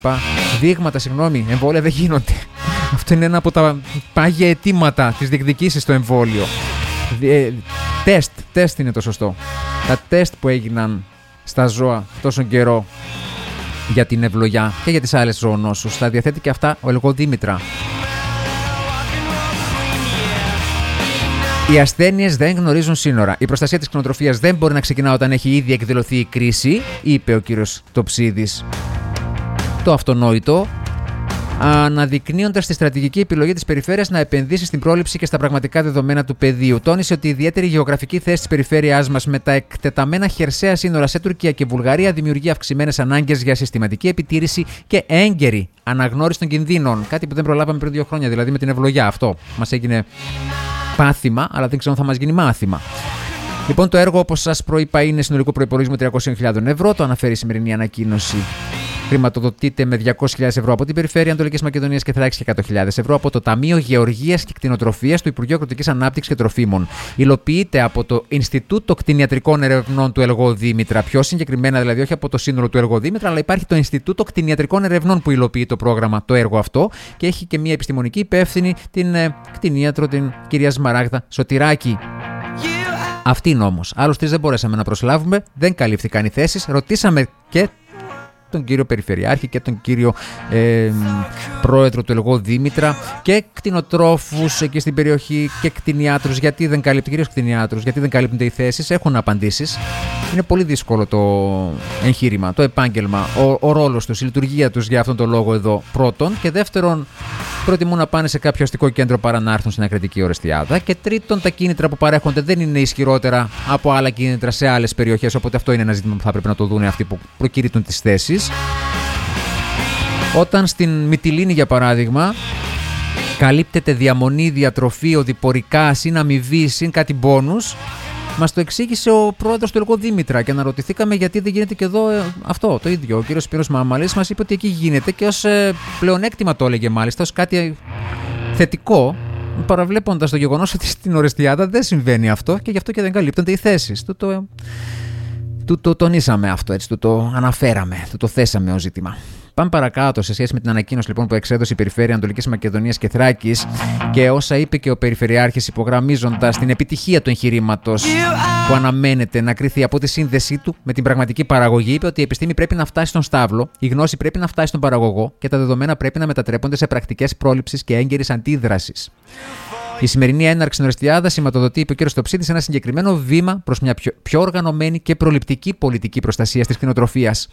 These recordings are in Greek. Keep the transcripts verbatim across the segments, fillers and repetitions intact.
Δείγματα, συγγνώμη, εμβόλια δεν γίνονται. Αυτό είναι ένα από τα πάγια αιτήματα της διεκδικήσης στο εμβόλιο. Ε, τεστ, τεστ είναι το σωστό. Τα τεστ που έγιναν στα ζώα τόσο καιρό για την ευλογιά και για τις άλλες ζωονόσους, τα διαθέτει και αυτά ο Ελγοδήμητρα. Οι ασθένειες δεν γνωρίζουν σύνορα. Η προστασία της κτηνοτροφίας δεν μπορεί να ξεκινά όταν έχει ήδη εκδηλωθεί η κρίση, είπε ο κύριος Τοψίδης. Το αυτονόητο, αναδεικνύοντας τη στρατηγική επιλογή της περιφέρειας να επενδύσει στην πρόληψη και στα πραγματικά δεδομένα του πεδίου. Τόνισε ότι η ιδιαίτερη γεωγραφική θέση της περιφέρειάς μας με τα εκτεταμένα χερσαία σύνορα σε Τουρκία και Βουλγαρία δημιουργεί αυξημένες ανάγκες για συστηματική επιτήρηση και έγκαιρη αναγνώριση των κινδύνων. Κάτι που δεν προλάβαμε πριν δύο χρόνια, δηλαδή με την ευλογιά. Αυτό μας έγινε πάθημα, αλλά δεν ξέρω αν θα μας γίνει μάθημα. Λοιπόν, το έργο, όπως σας προείπα, είναι συνολικό προϋπολογισμό τριακόσιες χιλιάδες ευρώ. Το αναφέρει η σημερινή ανακοίνωση. Χρηματοδοτείται με διακόσιες χιλιάδες ευρώ από την Περιφέρεια Ανατολικής Μακεδονίας και Θράκης και εκατό χιλιάδες ευρώ από το Ταμείο Γεωργίας και Κτηνοτροφίας του Υπουργείου Αγροτικής Ανάπτυξης και Τροφίμων. Υλοποιείται από το Ινστιτούτο Κτηνιατρικών Ερευνών του Ελγοδήμητρα. Πιο συγκεκριμένα, δηλαδή, όχι από το σύνολο του Ελγοδήμητρα, αλλά υπάρχει το Ινστιτούτο Κτηνιατρικών Ερευνών που υλοποιεί το πρόγραμμα, το έργο αυτό, και έχει και μια επιστημονική υπεύθυνη, την ε, κτηνίατρο, την κυρία Σμαράγδα Σωτηράκη. Αυτήν όμως. Άλλους τρεις δεν μπορέσαμε να προσλάβουμε, δεν καλύφθηκαν οι θέσεις. Ρωτήσαμε και τον κύριο Περιφερειάρχη και τον κύριο ε, πρόεδρο του Ελγοδήμητρα και κτηνοτρόφους εκεί στην περιοχή και κτηνιάτρους, γιατί δεν καλύπτουν, κυρίως κτηνιάτρους, γιατί δεν καλύπτονται οι θέσεις. Έχουν απαντήσεις. Είναι πολύ δύσκολο το εγχείρημα, το επάγγελμα, ο, ο ρόλος τους, η λειτουργία τους για αυτόν τον λόγο εδώ, πρώτον. Και δεύτερον, προτιμούν να πάνε σε κάποιο αστικό κέντρο παρά να έρθουν στην Ακριτική Ορεστιάδα. Και τρίτον, τα κίνητρα που παρέχονται δεν είναι ισχυρότερα από άλλα κίνητρα σε άλλες περιοχές. Οπότε αυτό είναι ένα ζήτημα που θα πρέπει να το δουν αυτοί που προκηρύττουν τις θέσεις. Όταν στην Μυτιλήνη, για παράδειγμα, καλύπτεται διαμονή, διατροφή, οδηπορικά, συν αμοιβή, συν κάτι μπόνους, μας το εξήγησε ο πρόεδρος του Ελγοδήμητρα και αναρωτηθήκαμε γιατί δεν γίνεται και εδώ ε, αυτό το ίδιο. Ο κύριος Σπύρος Μάμαλης μας είπε ότι εκεί γίνεται και ως ε, πλεονέκτημα το έλεγε, μάλιστα, ως κάτι θετικό, παραβλέποντας το γεγονός ότι στην Ορεστιάδα δεν συμβαίνει αυτό και γι' αυτό και δεν καλύπτονται οι θέσεις. Του το, του το τονίσαμε αυτό, έτσι, του το αναφέραμε, του το θέσαμε ως ζήτημα. Πάμε παρακάτω σε σχέση με την ανακοίνωση, λοιπόν, που εξέδωσε η Περιφέρεια Ανατολικής Μακεδονίας και Θράκης και όσα είπε και ο Περιφερειάρχης, υπογραμμίζοντας την επιτυχία του εγχειρήματος που αναμένεται να κριθεί από τη σύνδεσή του με την πραγματική παραγωγή. Είπε ότι η επιστήμη πρέπει να φτάσει στον στάβλο, η γνώση πρέπει να φτάσει στον παραγωγό και τα δεδομένα πρέπει να μετατρέπονται σε πρακτικές πρόληψης και έγκαιρης αντίδρασης. Η σημερινή έναρξη στην Ορεστιάδα σηματοδοτεί, είπε ο κ. Στοψίδης, ένα συγκεκριμένο βήμα προς μια πιο, πιο οργανωμένη και προληπτική πολιτική προστασία της κτηνοτροφίας.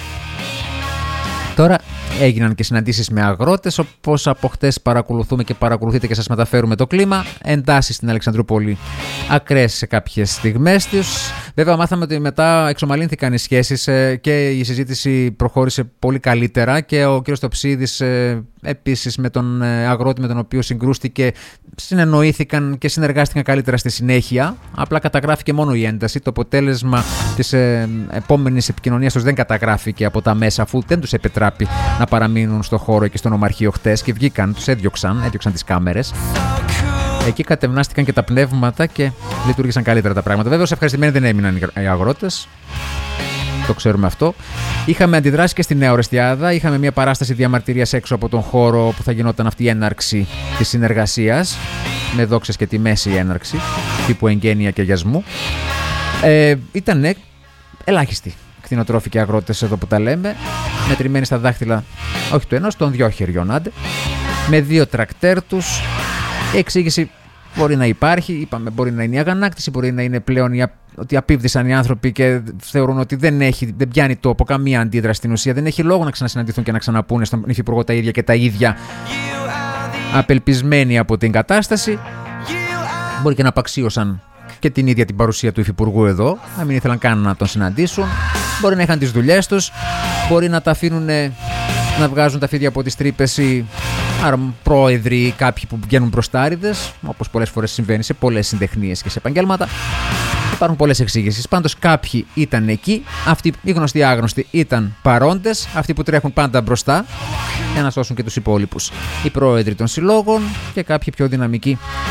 Τώρα έγιναν και συναντήσεις με αγρότες, όπως από χτες παρακολουθούμε και παρακολουθείτε και σας μεταφέρουμε το κλίμα. Εντάσεις στην Αλεξανδρούπολη ακραίες σε κάποιες στιγμές τους. Βέβαια, μάθαμε ότι μετά εξομαλύνθηκαν οι σχέσεις και η συζήτηση προχώρησε πολύ καλύτερα και ο κ. Στοψίδης επίσης με τον αγρότη με τον οποίο συγκρούστηκε συνεννοήθηκαν και συνεργάστηκαν καλύτερα στη συνέχεια. Απλά καταγράφηκε μόνο η ένταση. Το αποτέλεσμα της ε, επόμενης επικοινωνίας τους δεν καταγράφηκε από τα μέσα, αφού δεν τους επετράπη να παραμείνουν στο χώρο και στον ομαρχείο χτες και βγήκαν, τους έδιωξαν, έδιωξαν τις κάμερες. Εκεί κατευνάστηκαν και τα πνεύματα και λειτουργήσαν καλύτερα τα πράγματα. Βέβαια, ευχαριστημένοι δεν έμειναν οι αγρότες. Το ξέρουμε αυτό. Είχαμε αντιδράσει και στη Νέα Ορεστιάδα. Είχαμε μια παράσταση διαμαρτυρίας έξω από τον χώρο που θα γινόταν αυτή η έναρξη της συνεργασίας. Με δόξες και τιμές η έναρξη, τύπου εγγένεια και αγιασμού. Ε, ήτανε ελάχιστοι κτηνοτρόφοι και αγρότες εδώ που τα λέμε. Μετρημένοι στα δάχτυλα, όχι του ενός, των δυο χεριών, άντε. Με δύο τρακτέρ τους. Η εξήγηση μπορεί να υπάρχει, είπαμε, μπορεί να είναι η αγανάκτηση, μπορεί να είναι πλέον η, ότι απίβδησαν οι άνθρωποι και θεωρούν ότι δεν, έχει, δεν πιάνει τόπο καμία αντίδραση στην ουσία. Δεν έχει λόγο να ξανασυναντηθούν και να ξαναπούνε στον υφυπουργό τα ίδια και τα ίδια, απελπισμένοι από την κατάσταση. Μπορεί και να απαξίωσαν και την ίδια την παρουσία του υφυπουργού εδώ, να μην ήθελαν καν να τον συναντήσουν. Μπορεί να είχαν τις δουλειές τους, μπορεί να τα αφήνουν να βγάζουν τα φίδια από τις τρύπες οι πρόεδροι ή κάποιοι που βγαίνουν μπροστάριδες, όπως πολλές φορές συμβαίνει σε πολλές συντεχνίες και σε επαγγέλματα. Υπάρχουν πολλές εξήγησεις. Πάντως κάποιοι ήταν εκεί, αυτοί οι γνωστοί άγνωστοι ήταν παρόντες, αυτοί που τρέχουν πάντα μπροστά για να σώσουν και τους υπόλοιπους. Οι πρόεδροι των συλλόγων και κάποιοι πιο δυναμικοί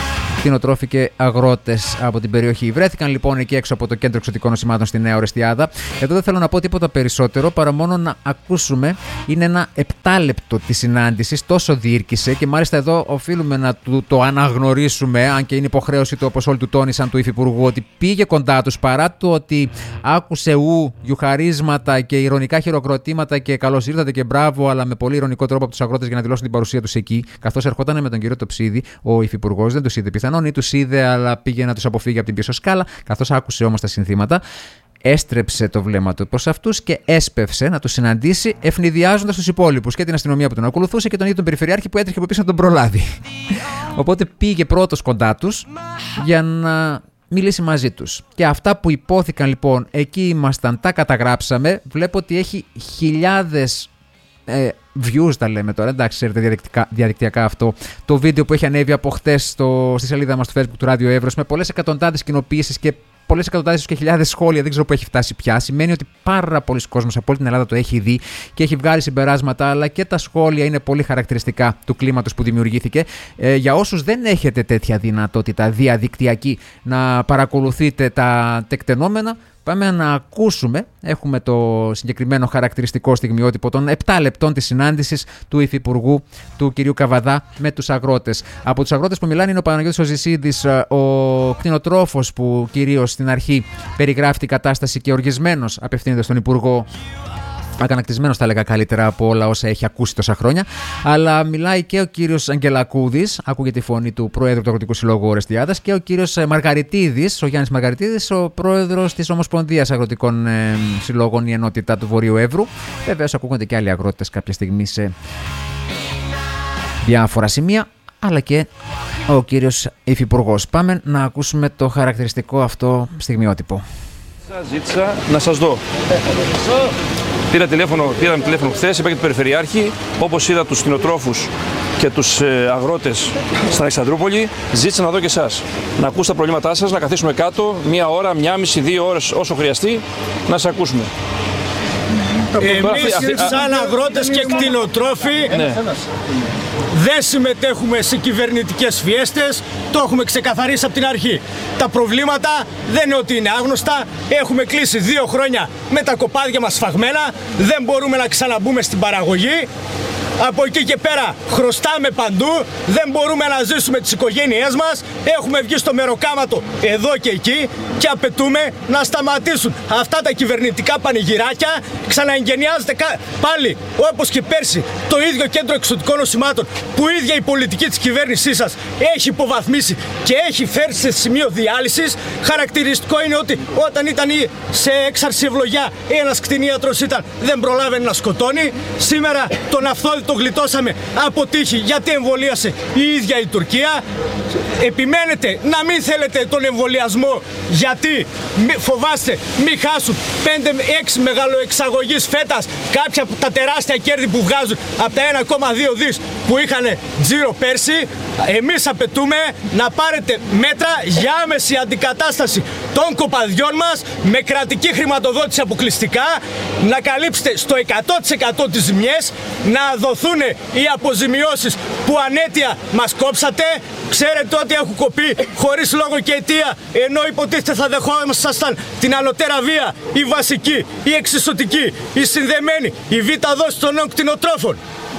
κτηνοτρόφοι και αγρότες από την περιοχή. Βρέθηκαν λοιπόν εκεί έξω από το κέντρο εξωτικών νοσημάτων στη Νέα Ορεστιάδα. Εδώ δεν θέλω να πω τίποτα περισσότερο παρά μόνο να ακούσουμε. Είναι ένα επτάλεπτο της συνάντησης, τόσο διήρκησε και μάλιστα εδώ οφείλουμε να του το αναγνωρίσουμε, αν και είναι υποχρέωση του, όπως όλοι του τόνισαν, του Υφυπουργού, ότι πήγε κοντά τους παρά το ότι άκουσε ου, γιουχαρίσματα και ηρωνικά χειροκροτήματα και καλώς ήρθατε και μπράβο, αλλά με πολύ ηρωνικό τρόπο από τους αγρότες για να δηλώσουν την παρουσία τους εκεί, καθώς ερχόταν με τον κύριο Τοψίδη, ο Υφυπουργός δεν τους είδε πιθανόν ή τους είδε, αλλά πήγε να τους αποφύγει από την πίσω σκάλα, καθώς άκουσε όμως τα συνθήματα. Έστρεψε το βλέμμα του προς αυτούς και έσπευσε να τους συναντήσει, ευνηδιάζοντας τους υπόλοιπους και την αστυνομία που τον ακολουθούσε και τον ίδιο τον Περιφερειάρχη που έτρεχε από πίσω να τον προλάβει. Οπότε πήγε πρώτος κοντά τους για να μιλήσει μαζί τους. Και αυτά που υπόθηκαν λοιπόν, εκεί ήμασταν, τα καταγράψαμε. Βλέπω ότι έχει χιλιάδες ε, views, τα λέμε τώρα. Εντάξει, ξέρετε διαδικτυακά, διαδικτυακά αυτό. Το βίντεο που έχει ανέβει από χτες στο, στη σελίδα μας στο Facebook του Ράδιο Εύρος, με πολλές εκατοντάδες κοινοποιήσεις και πολλές εκατοντάδες και χιλιάδες σχόλια, δεν ξέρω που έχει φτάσει πια. Σημαίνει ότι πάρα πολλοί κόσμος από όλη την Ελλάδα το έχει δει και έχει βγάλει συμπεράσματα, αλλά και τα σχόλια είναι πολύ χαρακτηριστικά του κλίματος που δημιουργήθηκε. Ε, για όσους δεν έχετε τέτοια δυνατότητα διαδικτυακή να παρακολουθείτε τα τεκτενόμενα, πάμε να ακούσουμε. Έχουμε το συγκεκριμένο χαρακτηριστικό στιγμιότυπο των επτά λεπτών της συνάντησης του Υφυπουργού του κυρίου Καβαδά με τους αγρότες. Από τους αγρότες που μιλάνε είναι ο Παναγιώτης ο Ζησίδης, ο κτηνοτρόφος που κυρίως στην αρχή περιγράφει την κατάσταση και οργισμένος απευθύνεται στον Υπουργό. Αγανακτισμένος θα έλεγα καλύτερα από όλα όσα έχει ακούσει τόσα χρόνια. Αλλά μιλάει και ο κύριος Αγγελακούδης, ακούγεται η φωνή του Προέδρου του Αγροτικού Συλλόγου Ορεστιάδας, και ο κύριος Μαργαριτίδης, ο Γιάννης Μαργαριτίδης, ο Πρόεδρος της Ομοσπονδίας Αγροτικών ε, Συλλόγων, η Ενότητα του Βορείου Εύρου. Βεβαίως ακούγονται και άλλοι αγρότες κάποια στιγμή σε διάφορα σημεία, αλλά και ο κύριος Υφυπουργός. Πάμε να ακούσουμε το χαρακτηριστικό αυτό στιγμιότυπο. Σας ζήτησα να σας δω. Πήρα τηλέφωνο, πήραμε τηλέφωνο χθες, είπα και του Περιφερειάρχη, όπως είδα τους κτηνοτρόφους και τους ε, αγρότες στην Αλεξανδρούπολη, ζήτησα να δω και εσάς. Να ακούσω τα προβλήματά σας, να καθίσουμε κάτω μία ώρα, μία μισή, δύο ώρες όσο χρειαστεί, να σας ακούσουμε. Εμείς σαν αγρότες και κτηνοτρόφοι ναι. δεν συμμετέχουμε σε κυβερνητικές φιέστες, το έχουμε ξεκαθαρίσει από την αρχή. Τα προβλήματα δεν είναι ότι είναι άγνωστα, έχουμε κλείσει δύο χρόνια με τα κοπάδια μας σφαγμένα, δεν μπορούμε να ξαναμπούμε στην παραγωγή. Από εκεί και πέρα χρωστάμε παντού, δεν μπορούμε να ζήσουμε τις οικογένειές μας, έχουμε βγει στο μεροκάματο εδώ και εκεί και απαιτούμε να σταματήσουν αυτά τα κυβερνητικά πανηγυράκια. Ξαναεγγενιάζεται πάλι όπως και πέρσι το ίδιο κέντρο εξωτικών νοσημάτων που η ίδια η πολιτική της κυβέρνησής σας έχει υποβαθμίσει και έχει φέρει σε σημείο διάλυσης. Χαρακτηριστικό είναι ότι όταν ήταν σε έξαρση ευλογιά ένας κτηνίατρος ήταν, δεν προλάβαινε να σκοτώνει. Σήμερα τον Αυθόδη το γλιτώσαμε από τύχη γιατί εμβολίασε η ίδια η Τουρκία. Επιμένετε να μην θέλετε τον εμβολιασμό γιατί φοβάστε μην χάσουν πέντε έξι μεγαλοεξαγωγείς φέτας κάποια από τα τεράστια κέρδη που βγάζουν από τα ένα κόμμα δύο δις που είχαν τζίρο πέρσι. Εμείς απαιτούμε να πάρετε μέτρα για άμεση αντικατάσταση των κοπαδιών μας με κρατική χρηματοδότηση αποκλειστικά, να καλύψετε στο εκατό τοις εκατό τις ζημιές, να δοθούν οι αποζημιώσεις που ανέτεια μας κόψατε. Ξέρετε ότι έχουν κοπεί χωρίς λόγο και αιτία, ενώ υποτίθεται θα δεχόμασταν την ανωτέρα βία, η βασική, η εξισωτική, η συνδεμένη, η β' δόση των νέων κτηνοτρόφων.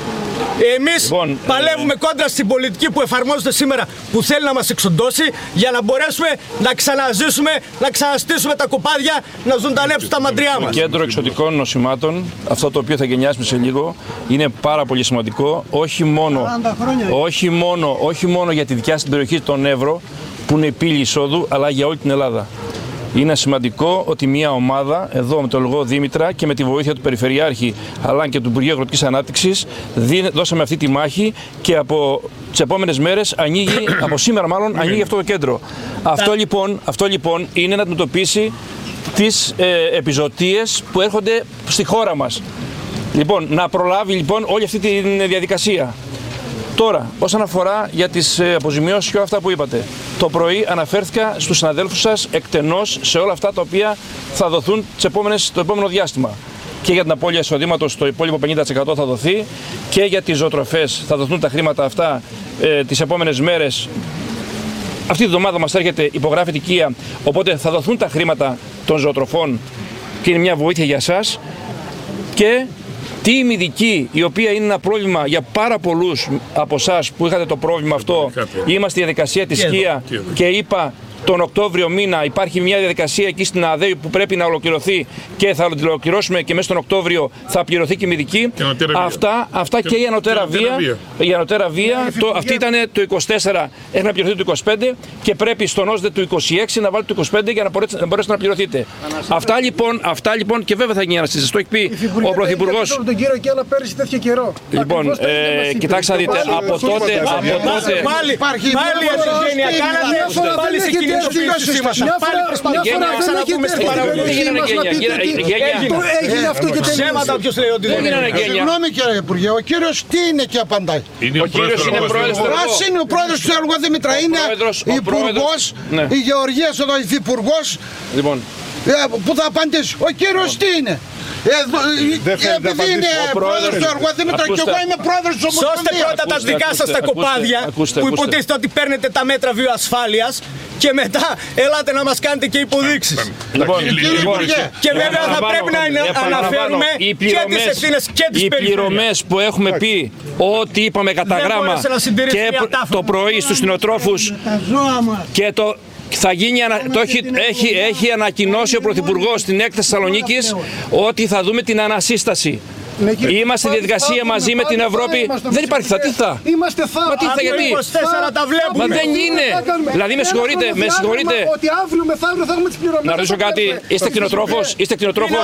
Εμείς λοιπόν, παλεύουμε ε... κόντρα στην πολιτική που εφαρμόζεται σήμερα, που θέλει να μας εξοντώσει, για να μπορέσουμε να ξαναζήσουμε, να ξαναστήσουμε τα κοπάδια, να ζωντανέψουν τα μαντριά μας. Το κέντρο εξωτικών νοσημάτων, αυτό το οποίο θα γενιάσουμε σε λίγο, είναι πάρα πολύ σημαντικό, όχι μόνο, όχι μόνο, όχι μόνο για τη δικιά στην περιοχή των Εύρω, που είναι η πύλη εισόδου, αλλά για όλη την Ελλάδα. Είναι σημαντικό ότι μια ομάδα εδώ με τον Λογό Δήμητρα και με τη βοήθεια του Περιφερειάρχη αλλά και του Υπουργείου Αγροτικής Ανάπτυξης δώσαμε αυτή τη μάχη και από τις επόμενες μέρες ανοίγει, από σήμερα μάλλον, ανοίγει αυτό το κέντρο. Αυτό λοιπόν, αυτό λοιπόν είναι να αντιμετωπίσει τις ε, επιζωτίες που έρχονται στη χώρα μας. Λοιπόν, να προλάβει λοιπόν όλη αυτή τη διαδικασία. Τώρα, όσον αφορά για τις αποζημιώσεις και όλα αυτά που είπατε, το πρωί αναφέρθηκα στους συναδέλφους σας εκτενώς σε όλα αυτά τα οποία θα δοθούν τις επόμενες, το επόμενο διάστημα. Και για την απώλεια εισοδήματος το υπόλοιπο πενήντα τοις εκατό θα δοθεί και για τις ζωοτροφές θα δοθούν τα χρήματα αυτά ε, τις επόμενες μέρες αυτή τη βδομάδα μας έρχεται, υπογράφεται η Kia, οπότε θα δοθούν τα χρήματα των ζωοτροφών και είναι μια βοήθεια για εσάς. Και team ειδική, η οποία είναι ένα πρόβλημα για πάρα πολλούς από εσάς που είχατε το πρόβλημα αυτό. Είμαστε στη διαδικασία της Kia και είπα τον Οκτώβριο μήνα υπάρχει μια διαδικασία εκεί στην ΑΔΕΗ που πρέπει να ολοκληρωθεί και θα την ολοκληρώσουμε και μέσα στον Οκτώβριο θα πληρωθεί και η ειδική. Αυτά, αυτά και, και η ανωτέρα βία. βία. Η ανωτέρα βία, το, αυτή ήταν το είκοσι τέσσερα, έχει να πληρωθεί το είκοσι πέντε και πρέπει στον ΩΣΔΕ του είκοσι έξι να βάλει το είκοσι πέντε για να μπορέσετε να, μπορέσετε να πληρωθείτε. Αυτά λοιπόν, αυτά λοιπόν και βέβαια θα γίνει ένα συζήτηση. Το έχει πει ο Πρωθυπουργός. Τον κύριο Κέλλα πέρυσι τέτοιο καιρό. Λοιπόν, ε, κοιτάξτε να δείτε, από τότε. Πάλι η ευγένεια κάνατε, πάλι σε κοινή έγινε αυτό και ψέματα ποιος λέει ότι δεν είναι. Συγγνώμη κύριε Υπουργέ, ο κύριος τι είναι και απαντάει? Ο κύριος είναι πρόεδρος. Ας είναι ο πρόεδρος του Έργου Δήμητρα, είναι υπουργός, η Γεωργίας εδώ, υφυπουργός που θα απαντήσει. Ο κύριος τι είναι? Επειδή είναι πρόεδρος του Εργοδήμητρα και εγώ είμαι πρόεδρος της Ομοσπονδίας. Σώστε πρώτα τα δικά σας τα κοπάδια που υποτίθεται ότι παίρνετε τα μέτρα βιοασφάλειας και μετά ελάτε να μας κάνετε και υποδείξεις. Λοιπόν, και βέβαια θα πρέπει να αναφέρουμε και τις ευθύνες και τις περιφέρειες. Οι πληρωμές που έχουμε πει ότι είπαμε κατά γράμμα και το πρωί στους κτηνοτρόφους και το θα γίνει, το έχει, έχει, έχει ανακοινώσει ο Πρωθυπουργός στην έκθεση Θεσσαλονίκης ότι θα δούμε την ανασύσταση. Ναι, είμαστε στη διαδικασία μαζί με την Ευρώπη. Δεν υπάρχει θα, τι θα. Είμαστε θα. Μα τι θα, γιατί. τα βλέπουμε. Μα δεν είναι. Δηλαδή με συγχωρείτε, με συγχωρείτε. Ότι αύριο μεθαύριο θα έχουμε τις πληρωμές. Να ρωτήσω κάτι, είστε κτηνοτρόφος, είστε κτηνοτρόφος.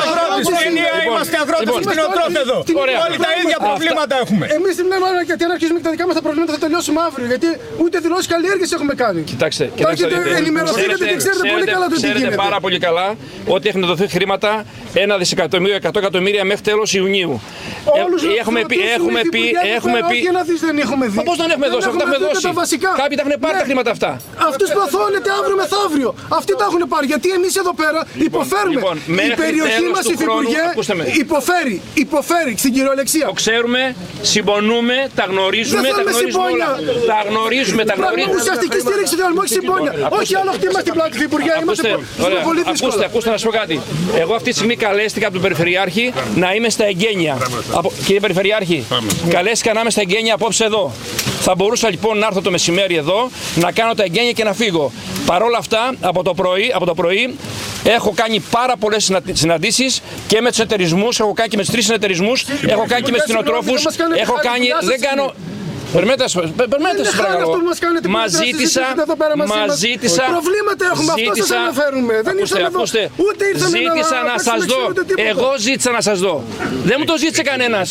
Είμαστε αγρότες κτηνοτρόφοι εδώ. Όλοι τα ίδια προβλήματα έχουμε. Εμείς την λέμε γιατί αν αρχίσουμε και τα δικά μας τα προβλήματα θα τελειώσουμε αύριο. Γιατί ούτε δηλώσεις καλλιέργειας έχουμε κάνει. Κοιτάξτε, κοιτάξτε. Ενημερωθείτε και ξέρετε πολύ καλά το τι γίνεται. Ξέρετε πάρα πολύ καλά ότι έχουν δοθεί χρήματα ένα δισεκατομμύριο, εκατό εκατομμύρια μέχρι τέλος Ιουνίου. Όλους έχουμε πει, έχουμε πει, έχουμε πει. Όχι να δεις δεν έχουμε δει. Μα πώς δεν έχουμε δώσει, αυτά έχουμε δώσει. Κάποιοι τα έχουν πάρει τα χρήματα αυτά. Αυτούς προθώνεται αύριο μεθαύριο. Αυτοί τα έχουν πάρει. Γιατί εμείς εδώ πέρα υποφέρουμε. Η περιοχή μας, υφυπουργέ, υποφέρει. Υποφέρει στην κυριολεξία. Το ξέρουμε, συμπονούμε, τα γνωρίζουμε, τα γνωρίζουμε όλα. Τα γνωρίζουμε, τα γνωρίζουμε. Ουσιαστική στήριξη του Αλμό, όχι συμπόνια. Όχι άλλο χτύμα στην πλάτη, υφυπουργέ. Είμαστε πολύ δύσκολοι. Ακούστε, ακούστε να σου πω κάτι. Εγώ αυτή τη στιγμή καλέστηκα από τον Περιφερειάρχη να είμαι στα εγγένεια. Από, κύριε Περιφερειάρχη, καλέστηκα να είμαι στα εγγένεια απόψε εδώ. Θα μπορούσα λοιπόν να έρθω το μεσημέρι εδώ, να κάνω τα εγγένεια και να φύγω. Παρ' όλα αυτά, από το πρωί, από το πρωί έχω κάνει πάρα πολλές συναντήσεις και με τους εταιρισμούς, έχω κάνει και με τους τρεις συνεταιρισμούς, έχω κάνει και με τους κτηνοτρόφους, έχω κάνει, δεν κάνω... Περιμένετε, περιμένετε σας παρακαλώ. Μα ζήτησα, μα ζήτησα, προβλήματα έχουμε, αυτό σας αναφέρουμε. Δεν ήρθαμε εδώ, ούτε ήρθαμε να ζήτησα να σας δω. Εγώ ζήτησα να σας δω. Δεν μου το ζήτησε κανένας.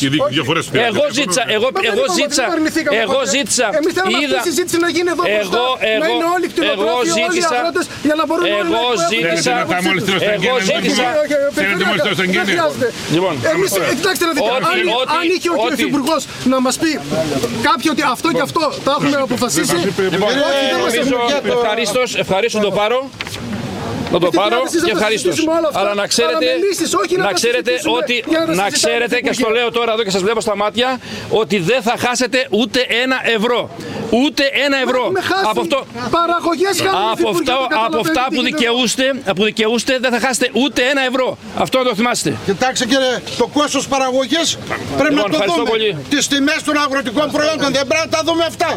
Εγώ ζήτησα, εγώ, εγώ ζήτησα, εγώ ζήτησα, είδα, εγώ, εγώ, εγώ ζήτησα, εγώ ζήτησα, εγώ ζήτησα. Λοιπόν, κοιτάξτε να δείτε, αν είχε ο κ. Υπουργός να μας πει κάποιο ότι αυτό και αυτό τα έχουμε αποφασίσει. Λοιπόν, ευχαρίστως, ευχαρίστως το πάρω. Να το πάρω και ευχαρίστως. Αλλά να ξέρετε, να ξέρετε ότι, να ξέρετε και στο λέω τώρα εδώ και σας βλέπω στα μάτια, ότι δεν θα χάσετε ούτε ένα ευρώ. Ούτε ένα ευρώ. Από, αυτό, από, αυτό, από αυτά που δικαιούστε, που δικαιούστε δεν θα χάσετε ούτε ένα ευρώ. Αυτό να το θυμάστε. Κοιτάξτε κύριε, το κόστος παραγωγής πρέπει λοιπόν, να το δούμε. Πολύ. Τις τιμές των αγροτικών προϊόντων δεν πρέπει να τα δούμε αυτά.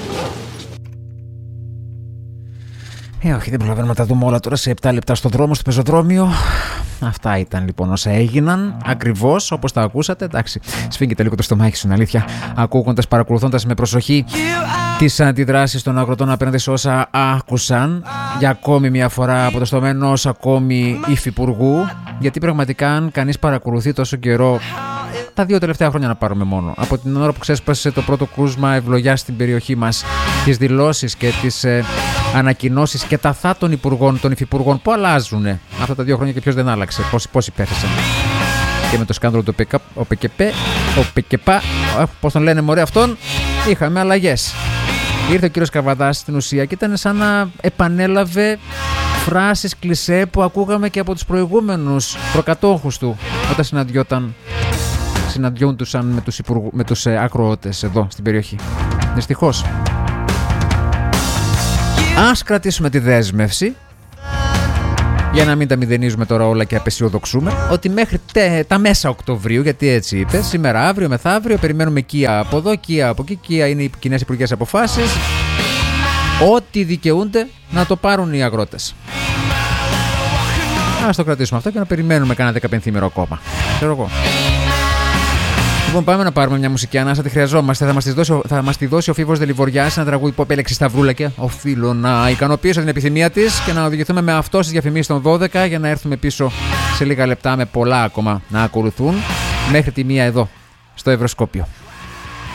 Ε, όχι, δεν προλαβαίνουμε να τα δούμε όλα τώρα σε επτά λεπτά στο δρόμο, στο πεζοδρόμιο. Αυτά ήταν λοιπόν όσα έγιναν, ακριβώς όπως τα ακούσατε. Εντάξει, σφίγγεται λίγο το στομάχι σου, αλήθεια. Ακούγοντας, παρακολουθώντας με προσοχή τις αντιδράσεις των αγροτών απέναντι σε όσα άκουσαν για ακόμη μια φορά από το στόμα ενός ακόμη υφυπουργού. Γιατί πραγματικά, αν κανείς παρακολουθεί τόσο καιρό, τα δύο τελευταία χρόνια να πάρουμε μόνο, από την ώρα που ξέσπασε το πρώτο κρούσμα ευλογιά στην περιοχή μας, τις δηλώσεις και τις ε, ανακοινώσεις και τα θα των υπουργών, των υφυπουργών που αλλάζουν αυτά τα δύο χρόνια και ποιος δεν άλλαξε, πόσοι, πόσοι πέθασαν. Και με το σκάνδαλο του ο ΠΚΠ, ο ΠΚΠ, πώς τον λένε μωρέ αυτόν, είχαμε αλλαγές. Ήρθε ο κύριος Καβαδάς στην ουσία και ήταν σαν να επανέλαβε φράσεις κλισέ που ακούγαμε και από τους προηγούμενους προκατόχους του όταν συναντιόταν συναντιόντουσαν με τους, υπουργου... με τους ε, ακροώτες εδώ στην περιοχή. Δυστυχώς. Ας κρατήσουμε τη δέσμευση, για να μην τα μηδενίζουμε τώρα όλα και απεσιοδοξούμε, ότι μέχρι τε, τα μέσα Οκτωβρίου, γιατί έτσι είπε, σήμερα, αύριο, μεθαύριο, περιμένουμε οικία από εδώ, οικία από εκεί, οικία είναι οι κοινές υπουργές αποφάσεις, ό,τι δικαιούνται να το πάρουν οι αγρότες. Ας το κρατήσουμε αυτό και να περιμένουμε κανένα δεκαπενθήμερο ακόμα. Ξέρω εγώ. Λοιπόν, πάμε να πάρουμε μια μουσική ανάσα, τη χρειαζόμαστε. Θα μας τη δώσει, θα μας τη δώσει ο Φίβος Δελιβοριάς, ένα τραγούδι που επέλεξε Σταυρούλα και οφείλω να ικανοποιήσω την επιθυμία της και να οδηγηθούμε με αυτό στις διαφημίσεις των δώδεκα για να έρθουμε πίσω σε λίγα λεπτά με πολλά ακόμα να ακολουθούν μέχρι τη μία εδώ στο Ευρωσκόπιο.